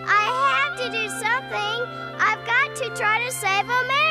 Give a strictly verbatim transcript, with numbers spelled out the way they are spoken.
I have to do something. I've got to try to save America.